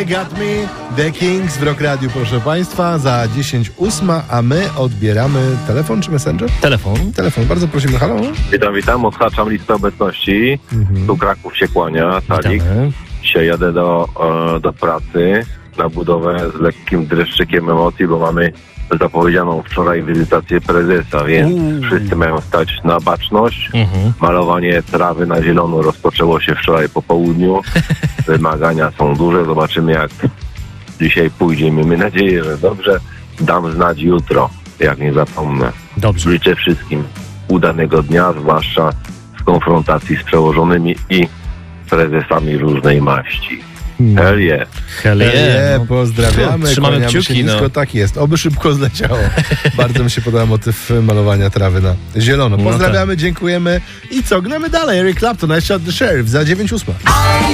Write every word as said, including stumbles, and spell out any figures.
You Got Me, The Kings w Rock Radio, proszę Państwa, za dziesięć ósma, a my odbieramy telefon czy messenger? Telefon. Telefon, bardzo prosimy, halo. Witam, witam, odhaczam listę obecności. Mhm. Tu Kraków się kłania, Talik. Witamy. Dzisiaj jadę do, e, do pracy na budowę z lekkim dreszczykiem emocji, bo mamy zapowiedzianą wczoraj wizytację prezesa, więc Uuu. wszyscy mają stać na baczność. Mhm. Malowanie trawy na zielono rozpoczęło się wczoraj po południu. Wymagania są duże, zobaczymy jak dzisiaj pójdzie. Miejmy nadzieję, że dobrze. Dam znać jutro, jak nie zapomnę. Dobrze. Życzę wszystkim udanego dnia, zwłaszcza w konfrontacji z przełożonymi i prezesami różnej maści. Hell yeah. Hell Yeah, yeah. No, pozdrawiamy, trzymamy kłaniamy kciuki, się nisko, no. tak jest, oby szybko zleciało. Bardzo mi się podoba motyw malowania trawy na zielono. No Pozdrawiamy, dziękujemy i co, gnamy dalej. Eric Clapton, I Shot the Sheriff za dziewięć ósma.